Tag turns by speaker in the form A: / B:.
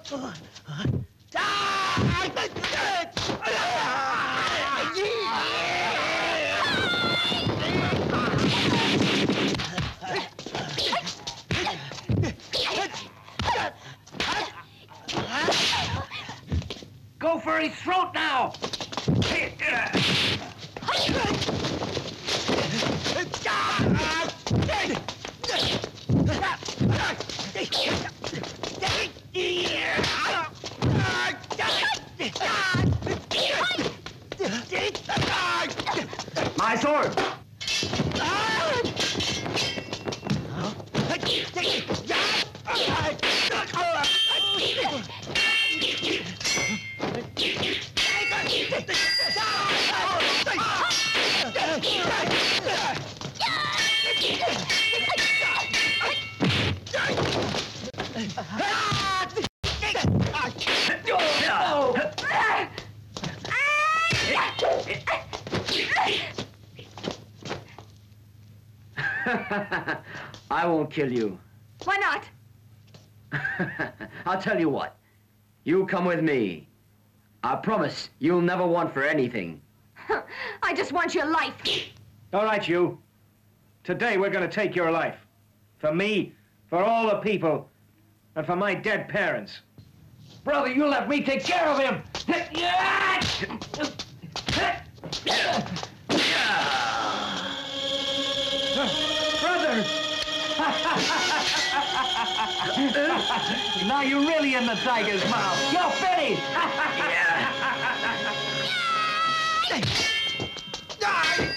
A: Go for his throat now! My sword! I won't kill you.
B: Why not?
A: I'll tell you what. You come with me. I promise you'll never want for anything.
B: I just want your life.
C: All right, you. Today we're going to take your life. For me, for all the people, and for my dead parents.
A: Brother, you let me take care of him.
C: Brother!
A: Now you're really in the tiger's mouth. You're finished.